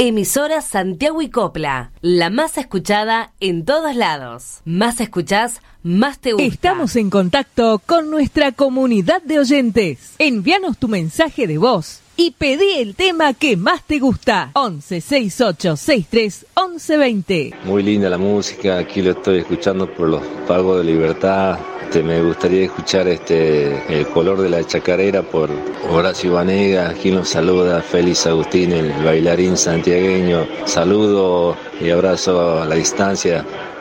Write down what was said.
Emisora Santiago y Copla, la más escuchada en todos lados. Más escuchás, más te gusta. Estamos en contacto con nuestra comunidad de oyentes. Envíanos tu mensaje de voz y pedí el tema que más te gusta. 11 68 63 11 20. Muy linda la música, aquí lo estoy escuchando por los Pagos de Libertad. Me gustaría escuchar El color de la chacarera por Horacio Banega. Aquí nos saluda Félix Agustín, el bailarín santiagueño. Saludo y abrazo a la distancia